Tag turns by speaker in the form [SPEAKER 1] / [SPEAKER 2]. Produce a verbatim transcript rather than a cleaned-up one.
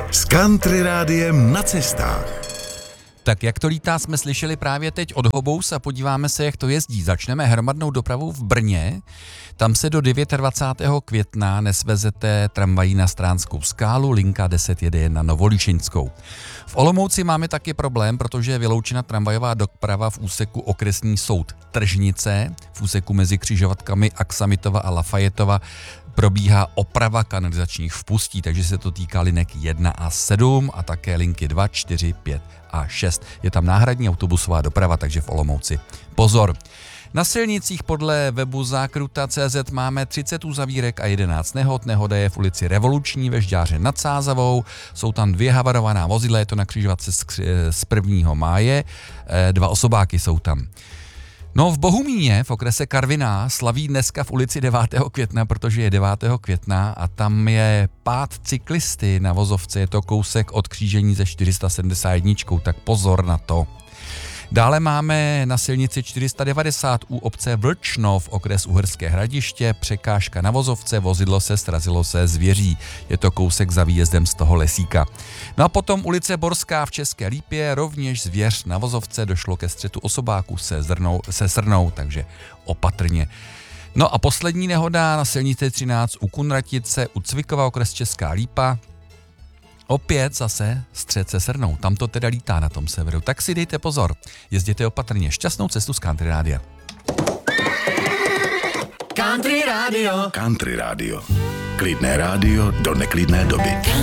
[SPEAKER 1] S Country Rádiem na cestách.
[SPEAKER 2] Tak jak to lítá, jsme slyšeli právě teď od Hobous a podíváme se, jak to jezdí. Začneme hromadnou dopravou v Brně. Tam se do dvacátého devátého května nesvezete tramvají na Stránskou skálu, linka deset jede jen na Novolíšinskou. V Olomouci máme taky problém, protože je vyloučena tramvajová doprava v úseku Okresní soud Tržnice, v úseku mezi křižovatkami Aksamitova a Lafayetova probíhá oprava kanalizačních vpustí, takže se to týká linek jedna a sedm a také linky dva, čtyři, pět a šest. Je tam náhradní autobusová doprava, takže v Olomouci pozor. Na silnicích podle webu zákruta tečka cé zet máme třicet uzavírek a jedenáct nehod. Nehoda je v ulici Revoluční ve Žďáře nad Sázavou. Jsou tam dvě havarovaná vozidla, je to na křižovatce z prvního máje. Dva osobáky jsou tam. No v Bohumíně v okrese Karviná slaví dneska v ulici devátého května, protože je devátého května a tam je pád cyklisty na vozovce, je to kousek od křížení ze čtyři sta sedmdesát jedna, tak pozor na to. Dále máme na silnici čtyři sta devadesát u obce Vlčnov, okres Uherské Hradiště, překážka na vozovce, vozidlo se srazilo se zvěří. Je to kousek za výjezdem z toho lesíka. No a potom ulice Borská v České Lípě, rovněž zvěř na vozovce, došlo ke střetu osobáků se, zrnou, se srnou, takže opatrně. No a poslední nehoda na silnici třináct u Kunratice, u Cvikova, okres Česká Lípa. Opět zase střet se srnou, tam to teda lítá na tom severu, tak si dejte pozor, jezděte opatrně, šťastnou cestu z Country Rádia.
[SPEAKER 1] Country Radio. Country Radio. Klidné rádio do neklidné doby.